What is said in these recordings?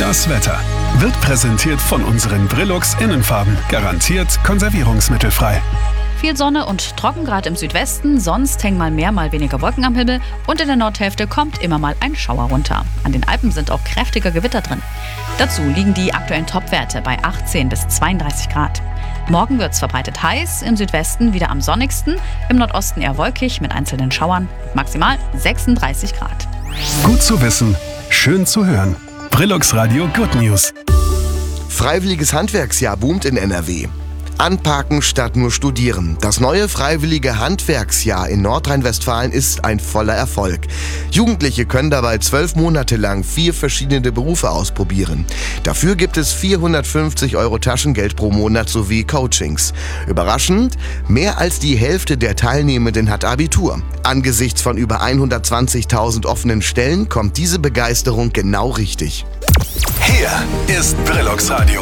Das Wetter wird präsentiert von unseren Brillux Innenfarben. Garantiert konservierungsmittelfrei. Viel Sonne und trocken gerade im Südwesten, sonst hängen mal mehr, mal weniger Wolken am Himmel und in der Nordhälfte kommt immer mal ein Schauer runter. An den Alpen sind auch kräftige Gewitter drin. Dazu liegen die aktuellen Topwerte bei 18 bis 32 Grad. Morgen wird es verbreitet heiß, im Südwesten wieder am sonnigsten, im Nordosten eher wolkig mit einzelnen Schauern, maximal 36 Grad. Gut zu wissen, schön zu hören. Brillux Radio Good News. Freiwilliges Handwerksjahr boomt in NRW. Anpacken statt nur studieren. Das neue Freiwillige Handwerksjahr in Nordrhein-Westfalen ist ein voller Erfolg. Jugendliche können dabei 12 Monate lang 4 verschiedene Berufe ausprobieren. Dafür gibt es 450 € Taschengeld pro Monat sowie Coachings. Überraschend, mehr als die Hälfte der Teilnehmenden hat Abitur. Angesichts von über 120.000 offenen Stellen kommt diese Begeisterung genau richtig. Hier ist Brillux Radio.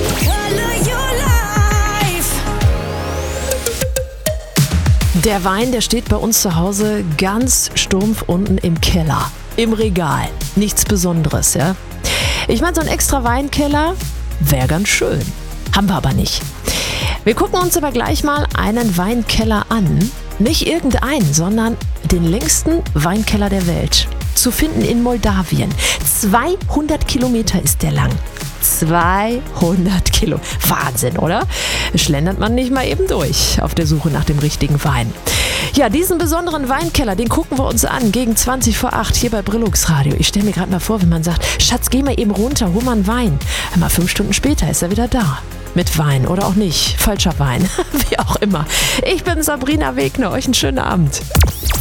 Der Wein, der steht bei uns zu Hause ganz stumpf unten im Keller, im Regal. Nichts Besonderes, ja? Ich meine, so ein extra Weinkeller wäre ganz schön. Haben wir aber nicht. Wir gucken uns aber gleich mal einen Weinkeller an. Nicht irgendeinen, sondern den längsten Weinkeller der Welt. Zu finden in Moldawien. 200 Kilometer ist der lang. 200 Kilo. Wahnsinn, oder? Schlendert man nicht mal eben durch auf der Suche nach dem richtigen Wein. Ja, diesen besonderen Weinkeller, den gucken wir uns an gegen 20 vor 8 hier bei Brillux Radio. Ich stelle mir gerade mal vor, wenn man sagt, Schatz, geh mal eben runter, hol mal einen Wein. Mal 5 Stunden später ist er wieder da. Mit Wein oder auch nicht. Falscher Wein. Wie auch immer. Ich bin Sabrina Wegner. Euch einen schönen Abend.